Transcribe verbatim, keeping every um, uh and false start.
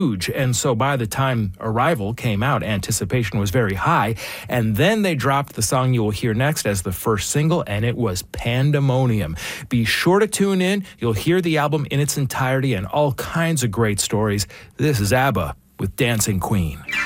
huge. And so by the time Arrival came out, anticipation was very high. And then they dropped the song you will hear next as the first single, and it was Pandemonium. Be sure to tune in. You'll hear the album in its entirety and all kinds of great stories. This is ABBA with Dancing Queen.